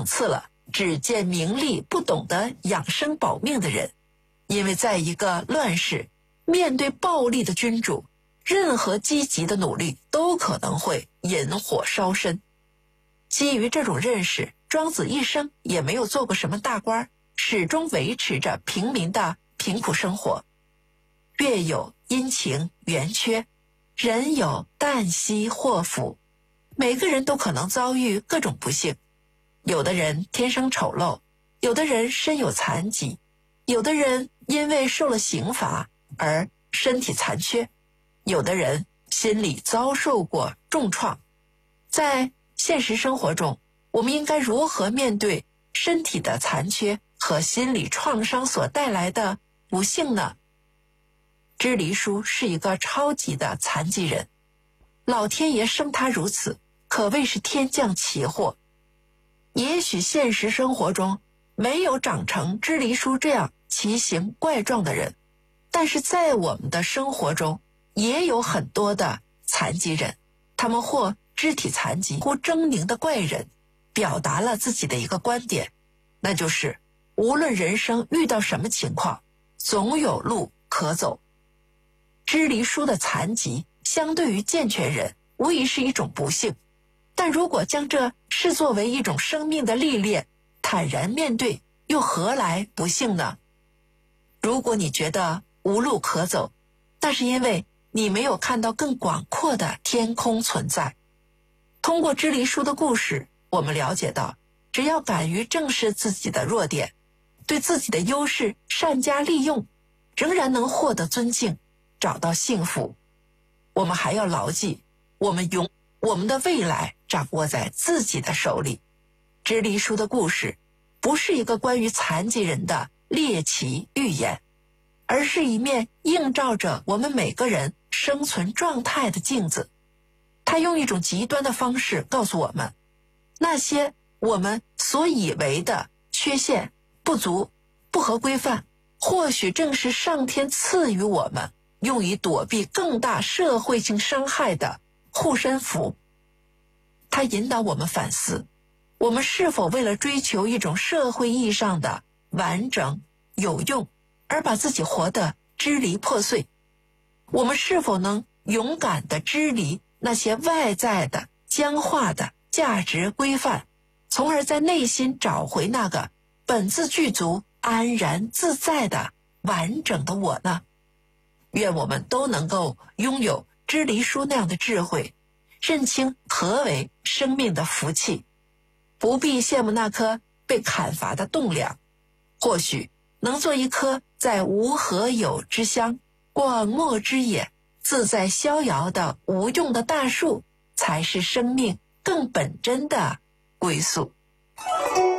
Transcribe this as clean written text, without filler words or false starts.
讽刺了只见名利不懂得养生保命的人。因为在一个乱世，面对暴力的君主，任何积极的努力都可能会引火烧身。基于这种认识，庄子一生也没有做过什么大官，始终维持着平民的贫苦生活。月有阴晴圆缺，人有旦夕祸福，每个人都可能遭遇各种不幸。有的人天生丑陋，有的人身有残疾，有的人因为受了刑罚而身体残缺，有的人心里遭受过重创。在现实生活中，我们应该如何面对身体的残缺和心理创伤所带来的不幸呢？支离叔是一个超级的残疾人，老天爷生他如此，可谓是天降奇祸。也许现实生活中没有长成支离叔这样奇形怪状的人，但是在我们的生活中也有很多的残疾人，他们或肢体残疾或狰狞的怪人，表达了自己的一个观点，那就是无论人生遇到什么情况，总有路可走。支离叔的残疾相对于健全人无疑是一种不幸，但如果将这视作为一种生命的历练，坦然面对，又何来不幸呢？如果你觉得无路可走，那是因为你没有看到更广阔的天空存在。通过支离叔的故事，我们了解到，只要敢于正视自己的弱点，对自己的优势善加利用，仍然能获得尊敬，找到幸福。我们还要牢记，我们的未来掌握在自己的手里。支离叔的故事不是一个关于残疾人的猎奇寓言，而是一面映照着我们每个人生存状态的镜子。他用一种极端的方式告诉我们，那些我们所以为的缺陷、不足、不合规范，或许正是上天赐予我们用以躲避更大社会性伤害的护身符。他引导我们反思，我们是否为了追求一种社会意义上的完整有用，而把自己活得支离破碎？我们是否能勇敢地支离那些外在的僵化的价值规范，从而在内心找回那个本自具足、安然自在的完整的我呢？愿我们都能够拥有支离叔那样的智慧，认清何为生命的福气，不必羡慕那棵被砍伐的栋梁，或许能做一棵在无何有之乡、广袤之野、自在逍遥的无用的大树，才是生命更本真的归宿。